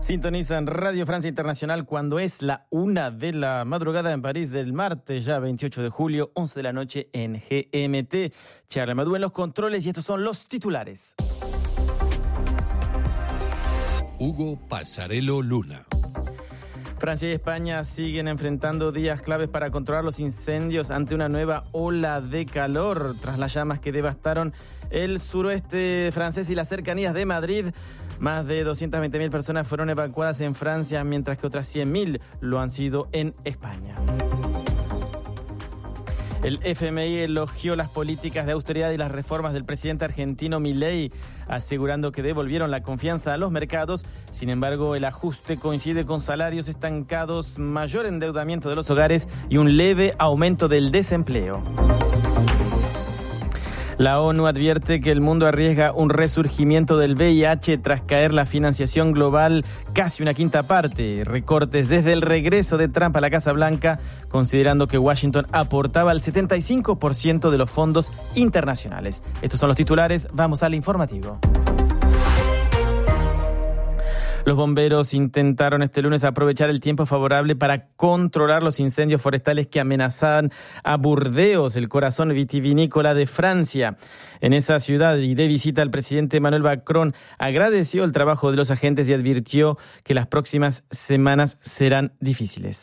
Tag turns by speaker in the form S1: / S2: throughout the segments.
S1: Sintonizan Radio Francia Internacional cuando es la 1 de la madrugada en París del martes, ya 28 de julio, 11 de la noche en GMT. Charles Amadou en los controles y estos son los titulares.
S2: Hugo Pasarello Luna.
S1: Francia y España siguen enfrentando días claves para controlar los incendios ante una nueva ola de calor. Tras las llamas que devastaron el suroeste francés y las cercanías de Madrid, más de 220.000 personas fueron evacuadas en Francia, mientras que otras 100.000 lo han sido en España. El FMI elogió las políticas de austeridad y las reformas del presidente argentino Milei, asegurando que devolvieron la confianza a los mercados. Sin embargo, el ajuste coincide con salarios estancados, mayor endeudamiento de los hogares y un leve aumento del desempleo. La ONU advierte que el mundo arriesga un resurgimiento del VIH tras caer la financiación global casi una quinta parte. Recortes desde el regreso de Trump a la Casa Blanca, considerando que Washington aportaba el 75% de los fondos internacionales. Estos son los titulares, vamos al informativo. Los bomberos intentaron este lunes aprovechar el tiempo favorable para controlar los incendios forestales que amenazaban a Burdeos, el corazón vitivinícola de Francia. En esa ciudad y de visita, el presidente Emmanuel Macron agradeció el trabajo de los agentes y advirtió que las próximas semanas serán difíciles.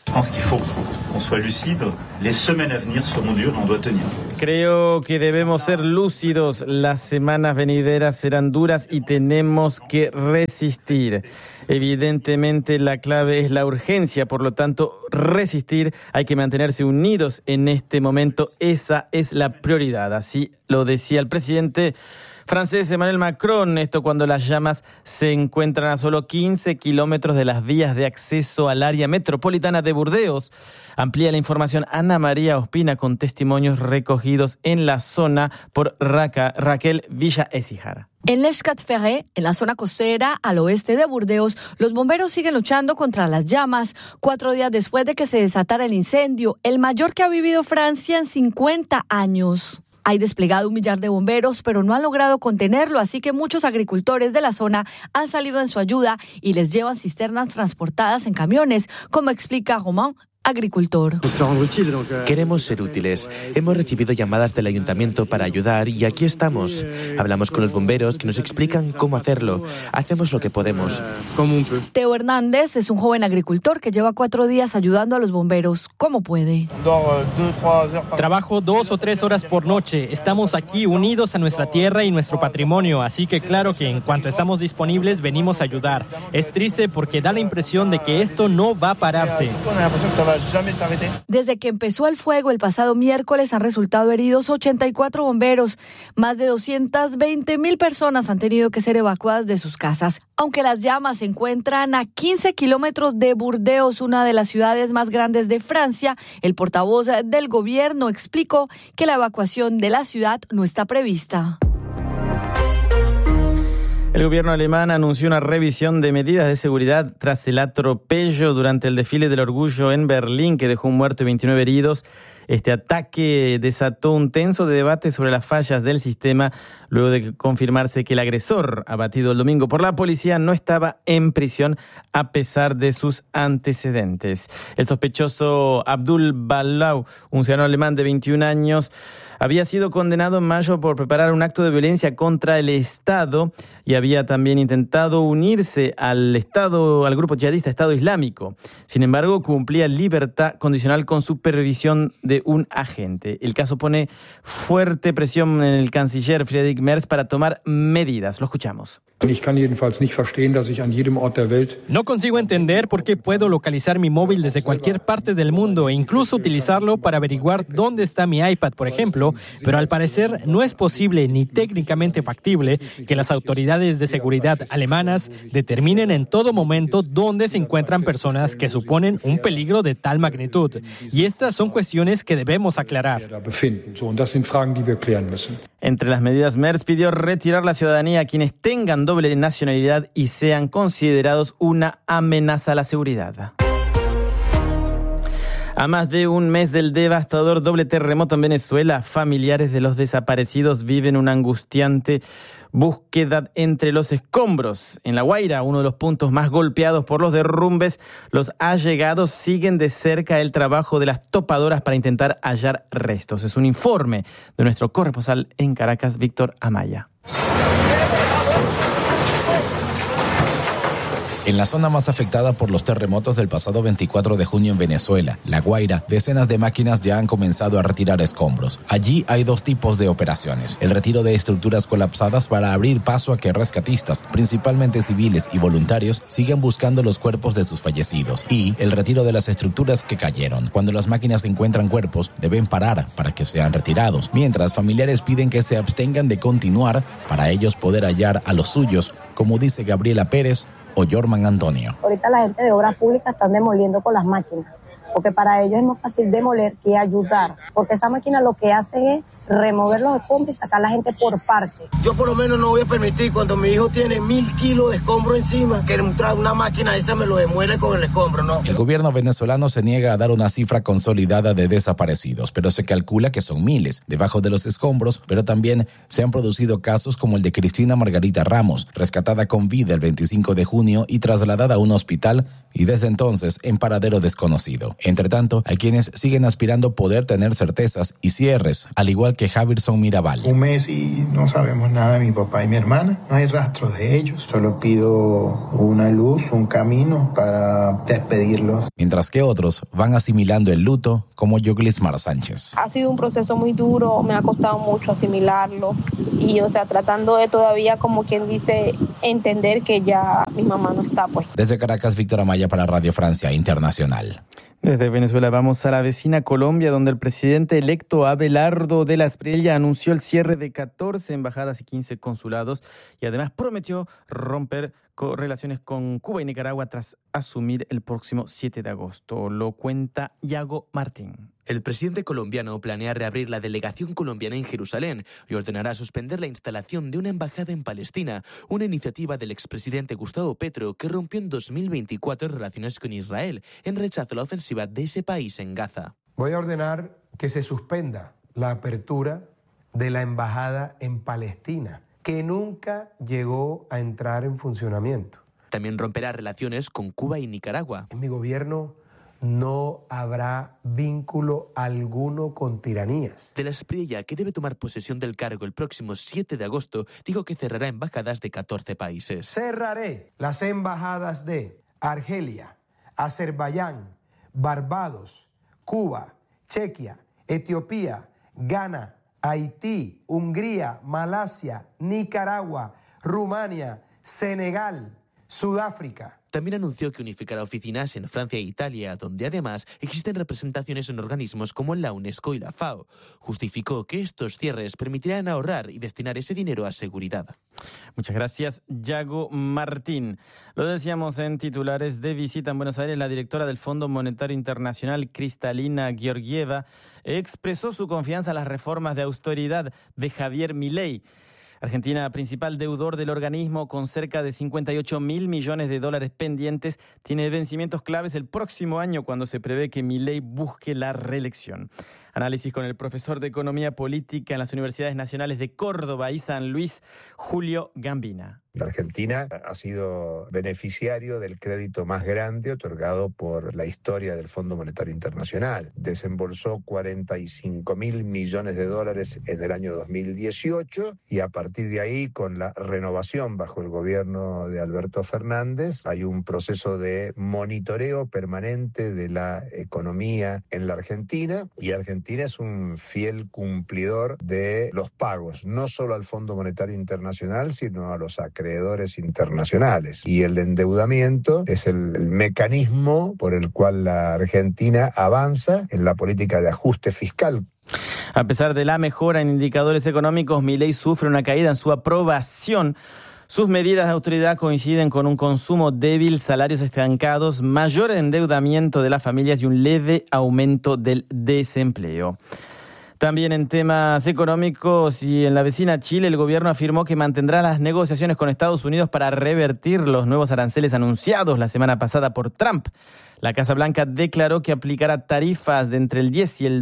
S1: Creo que debemos ser lúcidos. Las semanas venideras serán duras y tenemos que resistir. Evidentemente la clave es la urgencia, por lo tanto resistir, hay que mantenerse unidos en este momento, esa es la prioridad, así lo decía el presidente francés Emmanuel Macron, esto cuando las llamas se encuentran a solo 15 kilómetros de las vías de acceso al área metropolitana de Burdeos. Amplía la información Ana María Ospina con testimonios recogidos en la zona por Raquel Villa-Écijar.
S3: En Les Quatre-Ferrets, en la zona costera al oeste de Burdeos, los bomberos siguen luchando contra las llamas 4 días después de que se desatara el incendio, el mayor que ha vivido Francia en 50 años. Hay desplegado 1 millar de bomberos, pero no han logrado contenerlo, así que muchos agricultores de la zona han salido en su ayuda y les llevan cisternas transportadas en camiones, como explica Romain, agricultor.
S4: Queremos ser útiles. Hemos recibido llamadas del ayuntamiento para ayudar y aquí estamos. Hablamos con los bomberos que nos explican cómo hacerlo. Hacemos lo que podemos.
S3: Teo Hernández es un joven agricultor que lleva 4 días ayudando a los bomberos. ¿Cómo puede?
S5: Trabajo 2 o 3 horas por noche. Estamos aquí unidos a nuestra tierra y nuestro patrimonio, así que claro que en cuanto estamos disponibles venimos a ayudar. Es triste porque da la impresión de que esto no va a pararse.
S3: Desde que empezó el fuego el pasado miércoles han resultado heridos 84 bomberos. Más de 220.000 personas han tenido que ser evacuadas de sus casas. Aunque las llamas se encuentran a 15 kilómetros de Burdeos, una de las ciudades más grandes de Francia, el portavoz del gobierno explicó que la evacuación de la ciudad no está prevista.
S1: El gobierno alemán anunció una revisión de medidas de seguridad tras el atropello durante el desfile del orgullo en Berlín, que dejó un muerto y 29 heridos. Este ataque desató un tenso debate sobre las fallas del sistema, luego de confirmarse que el agresor, abatido el domingo por la policía, no estaba en prisión a pesar de sus antecedentes. El sospechoso Abdul Balau, un ciudadano alemán de 21 años, había sido condenado en mayo por preparar un acto de violencia contra el Estado y había también intentado unirse al grupo yihadista Estado Islámico. Sin embargo, cumplía libertad condicional con supervisión de un agente. El caso pone fuerte presión en el canciller Friedrich Merz para tomar medidas. Lo escuchamos.
S5: No consigo entender por qué puedo localizar mi móvil desde cualquier parte del mundo e incluso utilizarlo para averiguar dónde está mi iPad, por ejemplo, pero al parecer no es posible ni técnicamente factible que las autoridades de seguridad alemanas determinen en todo momento dónde se encuentran personas que suponen un peligro de tal magnitud. Y estas son cuestiones que debemos aclarar.
S1: Entre las medidas, Merz pidió retirar la ciudadanía a quienes tengan doble nacionalidad y sean considerados una amenaza a la seguridad. A más de un mes del devastador doble terremoto en Venezuela, familiares de los desaparecidos viven una angustiante búsqueda entre los escombros. En La Guaira, uno de los puntos más golpeados por los derrumbes, los allegados siguen de cerca el trabajo de las topadoras para intentar hallar restos. Es un informe de nuestro corresponsal en Caracas, Víctor Amaya.
S6: En la zona más afectada por los terremotos del pasado 24 de junio en Venezuela, La Guaira, decenas de máquinas ya han comenzado a retirar escombros. Allí hay dos tipos de operaciones: el retiro de estructuras colapsadas para abrir paso a que rescatistas, principalmente civiles y voluntarios, sigan buscando los cuerpos de sus fallecidos, y el retiro de las estructuras que cayeron. Cuando las máquinas encuentran cuerpos, deben parar para que sean retirados, mientras familiares piden que se abstengan de continuar para ellos poder hallar a los suyos, como dice Gabriela Pérez o Jorman Antonio.
S7: Ahorita la gente de obras públicas están demoliendo con las máquinas, porque para ellos es más fácil demoler que ayudar, porque esa máquina lo que hacen es remover los escombros y sacar a la gente por parte.
S8: Yo por lo menos no voy a permitir, cuando mi hijo tiene 1000 kilos de escombro encima, que una máquina esa me lo demuele con el escombro, ¿no?
S6: El gobierno venezolano se niega a dar una cifra consolidada de desaparecidos, pero se calcula que son miles debajo de los escombros, pero también se han producido casos como el de Cristina Margarita Ramos, rescatada con vida el 25 de junio y trasladada a un hospital y desde entonces en paradero desconocido. Entre tanto, hay quienes siguen aspirando poder tener certezas y cierres, al igual que Javirson Mirabal.
S9: Un mes y no sabemos nada de mi papá y mi hermana. No hay rastros de ellos. Solo pido una luz, un camino para despedirlos.
S6: Mientras que otros van asimilando el luto, como Yoglismar Sánchez.
S10: Ha sido un proceso muy duro, me ha costado mucho asimilarlo y, tratando de todavía, como quien dice, entender que ya mi mamá no está, pues.
S6: Desde Caracas, Víctor Amaya para Radio Francia Internacional.
S1: Desde Venezuela vamos a la vecina Colombia, donde el presidente electo Abelardo de la Espriella anunció el cierre de 14 embajadas y 15 consulados y además prometió romper relaciones con Cuba y Nicaragua tras asumir el próximo 7 de agosto. Lo cuenta Yago Martín.
S4: El presidente colombiano planea reabrir la delegación colombiana en Jerusalén y ordenará suspender la instalación de una embajada en Palestina, una iniciativa del expresidente Gustavo Petro que rompió en 2024 relaciones con Israel en rechazo a la ofensiva de ese país en Gaza.
S11: Voy a ordenar que se suspenda la apertura de la embajada en Palestina, que nunca llegó a entrar en funcionamiento.
S4: También romperá relaciones con Cuba y Nicaragua.
S11: En mi gobierno no habrá vínculo alguno con tiranías.
S4: De la Espriella, que debe tomar posesión del cargo el próximo 7 de agosto, dijo que cerrará embajadas de 14 países.
S11: Cerraré las embajadas de Argelia, Azerbaiyán, Barbados, Cuba, Chequia, Etiopía, Ghana, Haití, Hungría, Malasia, Nicaragua, Rumania, Senegal, Sudáfrica.
S4: También anunció que unificará oficinas en Francia e Italia, donde además existen representaciones en organismos como la UNESCO y la FAO. Justificó que estos cierres permitirán ahorrar y destinar ese dinero a seguridad.
S1: Muchas gracias, Yago Martín. Lo decíamos en titulares. De visita en Buenos Aires, la directora del Fondo Monetario Internacional, Kristalina Georgieva, expresó su confianza en las reformas de austeridad de Javier Milei. Argentina, principal deudor del organismo con cerca de 58.000 millones de dólares pendientes, tiene vencimientos claves el próximo año cuando se prevé que Milei busque la reelección. Análisis con el profesor de Economía Política en las Universidades Nacionales de Córdoba y San Luis, Julio Gambina.
S12: La Argentina ha sido beneficiario del crédito más grande otorgado por la historia del Fondo Monetario Internacional. Desembolsó 45.000 millones de dólares en el año 2018 y a partir de ahí, con la renovación bajo el gobierno de Alberto Fernández, hay un proceso de monitoreo permanente de la economía en la Argentina, y Argentina es un fiel cumplidor de los pagos, no solo al Fondo Monetario Internacional, sino a los acreedores internacionales. Y el endeudamiento es el mecanismo por el cual la Argentina avanza en la política de ajuste fiscal.
S1: A pesar de la mejora en indicadores económicos, Milei sufre una caída en su aprobación. Sus medidas de autoridad coinciden con un consumo débil, salarios estancados, mayor endeudamiento de las familias y un leve aumento del desempleo. También en temas económicos y en la vecina Chile, el gobierno afirmó que mantendrá las negociaciones con Estados Unidos para revertir los nuevos aranceles anunciados la semana pasada por Trump. La Casa Blanca declaró que aplicará tarifas de entre el 10 y el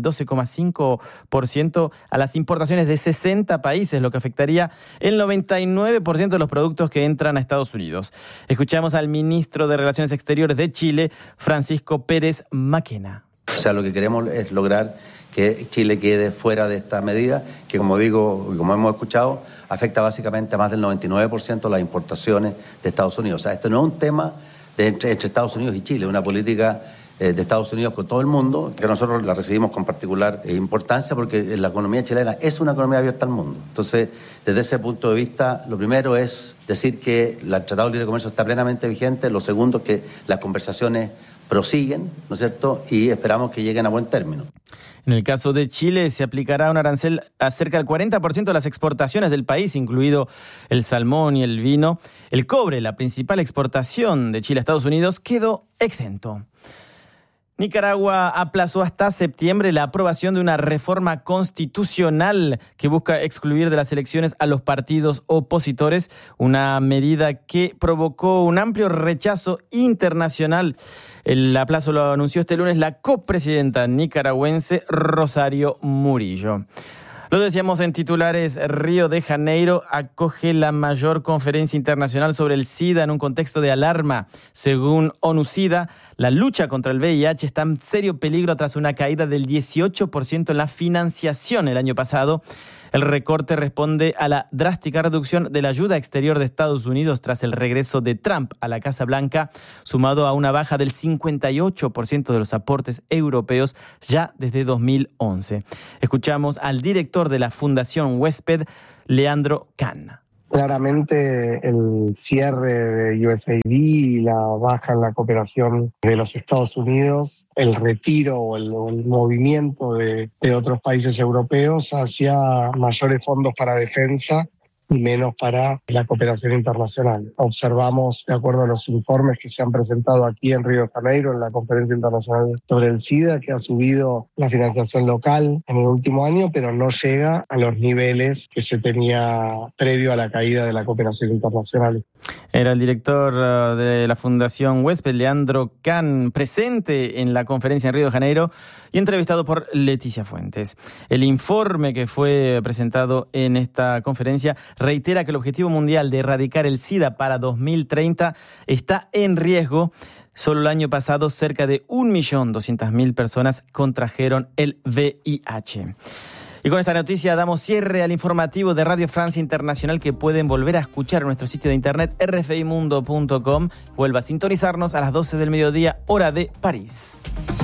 S1: 12,5% a las importaciones de 60 países, lo que afectaría el 99% de los productos que entran a Estados Unidos. Escuchamos al ministro de Relaciones Exteriores de Chile, Francisco Pérez Maquena.
S13: O sea, lo que queremos es lograr que Chile quede fuera de esta medida, que como digo, y como hemos escuchado, afecta básicamente a más del 99% de las importaciones de Estados Unidos. O sea, esto no es un tema entre Estados Unidos y Chile, es una política de Estados Unidos con todo el mundo, que nosotros la recibimos con particular importancia porque la economía chilena es una economía abierta al mundo. Entonces, desde ese punto de vista, lo primero es decir que el Tratado de Libre Comercio está plenamente vigente, lo segundo es que las conversaciones prosiguen, ¿no es cierto?, y esperamos que lleguen a buen término.
S1: En el caso de Chile, se aplicará un arancel a cerca del 40% de las exportaciones del país, incluido el salmón y el vino. El cobre, la principal exportación de Chile a Estados Unidos, quedó exento. Nicaragua aplazó hasta septiembre la aprobación de una reforma constitucional que busca excluir de las elecciones a los partidos opositores, una medida que provocó un amplio rechazo internacional. El aplazo lo anunció este lunes la copresidenta nicaragüense Rosario Murillo. Lo decíamos en titulares, Río de Janeiro acoge la mayor conferencia internacional sobre el SIDA en un contexto de alarma. Según ONU-SIDA, la lucha contra el VIH está en serio peligro tras una caída del 18% en la financiación el año pasado. El recorte responde a la drástica reducción de la ayuda exterior de Estados Unidos tras el regreso de Trump a la Casa Blanca, sumado a una baja del 58% de los aportes europeos ya desde 2011. Escuchamos al director de la Fundación Huésped, Leandro Kahn.
S14: Claramente el cierre de USAID y la baja en la cooperación de los Estados Unidos, el retiro o el movimiento de otros países europeos hacia mayores fondos para defensa y menos para la cooperación internacional. Observamos, de acuerdo a los informes que se han presentado aquí en Río de Janeiro, en la Conferencia Internacional sobre el SIDA, que ha subido la financiación local en el último año, pero no llega a los niveles que se tenía previo a la caída de la cooperación internacional.
S1: Era el director de la Fundación Huésped, Leandro Kahn, presente en la conferencia en Río de Janeiro y entrevistado por Leticia Fuentes. El informe que fue presentado en esta conferencia reitera que el objetivo mundial de erradicar el SIDA para 2030 está en riesgo. Solo el año pasado, cerca de 1.200.000 personas contrajeron el VIH. Y con esta noticia damos cierre al informativo de Radio Francia Internacional que pueden volver a escuchar en nuestro sitio de internet rfimundo.com. Vuelva a sintonizarnos a las 12 del mediodía, hora de París.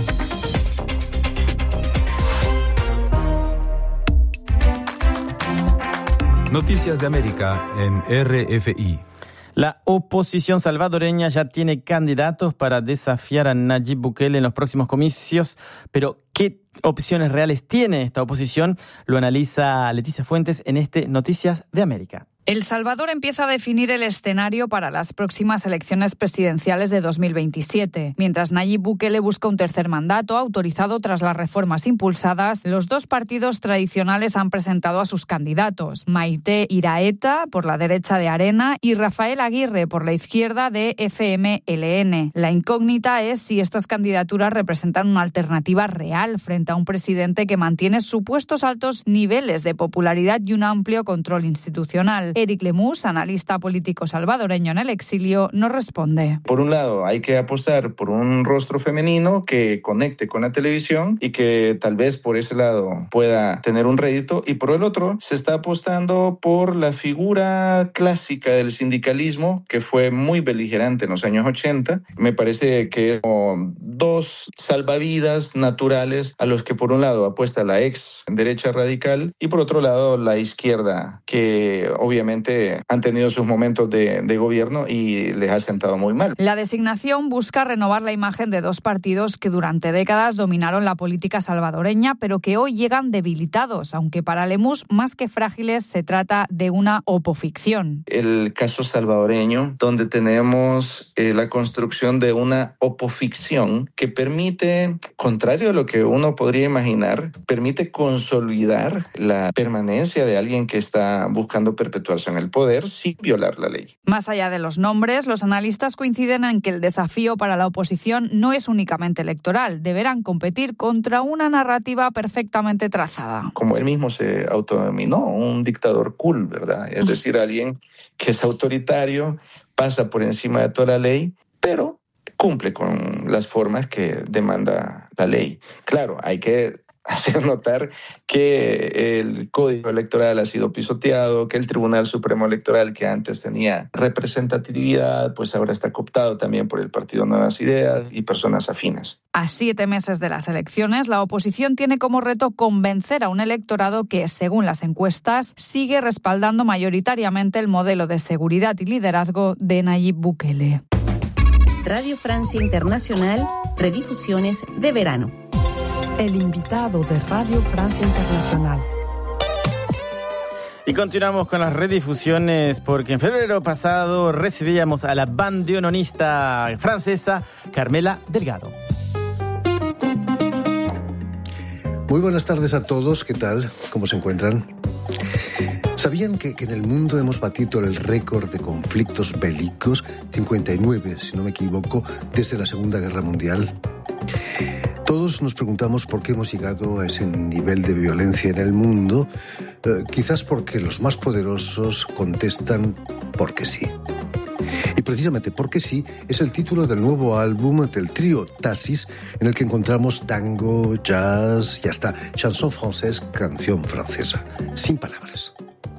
S15: Noticias de América en RFI.
S1: La oposición salvadoreña ya tiene candidatos para desafiar a Nayib Bukele en los próximos comicios, pero ¿qué opciones reales tiene esta oposición? Lo analiza Leticia Fuentes en Noticias de América.
S16: El Salvador empieza a definir el escenario para las próximas elecciones presidenciales de 2027. Mientras Nayib Bukele busca un tercer mandato autorizado tras las reformas impulsadas, los dos partidos tradicionales han presentado a sus candidatos, Maite Iraeta por la derecha de Arena y Rafael Aguirre por la izquierda de FMLN. La incógnita es si estas candidaturas representan una alternativa real frente a un presidente que mantiene supuestos altos niveles de popularidad y un amplio control institucional. Eric Lemus, analista político salvadoreño en el exilio, nos responde.
S17: Por un lado, hay que apostar por un rostro femenino que conecte con la televisión y que tal vez por ese lado pueda tener un rédito. Y por el otro, se está apostando por la figura clásica del sindicalismo, que fue muy beligerante en los años 80. Me parece que dos salvavidas naturales a los que por un lado apuesta la ex derecha radical y por otro lado la izquierda, que obviamente han tenido sus momentos de gobierno y les ha sentado muy mal.
S16: La designación busca renovar la imagen de dos partidos que durante décadas dominaron la política salvadoreña, pero que hoy llegan debilitados, aunque para Lemus, más que frágiles, se trata de una opoficción.
S17: El caso salvadoreño, donde tenemos la construcción de una opoficción que permite, contrario a lo que uno podría imaginar, permite consolidar la permanencia de alguien que está buscando perpetuarse en el poder sin violar la ley.
S16: Más allá de los nombres, los analistas coinciden en que el desafío para la oposición no es únicamente electoral. Deberán competir contra una narrativa perfectamente trazada.
S17: Como él mismo se autodenominó, un dictador cool, ¿verdad? Es decir, alguien que es autoritario, pasa por encima de toda la ley, pero cumple con las formas que demanda la ley. Claro, hay que hacer notar que el Código Electoral ha sido pisoteado, que el Tribunal Supremo Electoral, que antes tenía representatividad, pues ahora está cooptado también por el Partido Nuevas Ideas y personas afines.
S16: A 7 meses de las elecciones, la oposición tiene como reto convencer a un electorado que, según las encuestas, sigue respaldando mayoritariamente el modelo de seguridad y liderazgo de Nayib Bukele.
S18: Radio Francia Internacional, redifusiones de verano.
S19: El invitado de Radio Francia Internacional.
S1: Y continuamos con las redifusiones porque en febrero pasado recibíamos a la bandoneonista francesa Carmela Delgado.
S20: Muy buenas tardes a todos, ¿qué tal? ¿Cómo se encuentran? ¿Sabían que en el mundo hemos batido el récord de conflictos bélicos? 59, si no me equivoco, desde la Segunda Guerra Mundial. Todos nos preguntamos por qué hemos llegado a ese nivel de violencia en el mundo. Quizás porque los más poderosos contestan porque sí. Y precisamente porque sí es el título del nuevo álbum del trío Tassis, en el que encontramos tango, jazz y hasta chanson française, canción francesa, sin palabras.